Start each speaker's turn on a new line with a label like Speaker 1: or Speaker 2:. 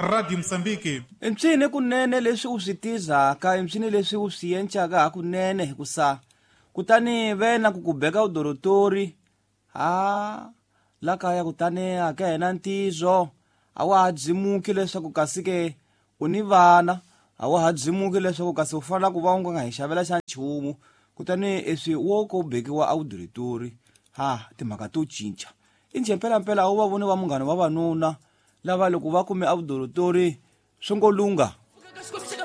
Speaker 1: Radio Msambiki.
Speaker 2: Imchini kunene leswi u swi tizaka, imchini leswi u swi yenchaka hakunene hikusa kutani vena kukubeka udorotori la kaya kutani aka hena ntizo awa hadzimuki leswaku kasike uni vana awa hadzimuki leswaku kasi u fanele ku va u nga hi xavela xa nchumu kutani eswi wo ko bekiwa awudorotori timhaka to cinca i njempela awu va voni va munghana va vanuna lava loko va kume awudorotori swi ngo lunga.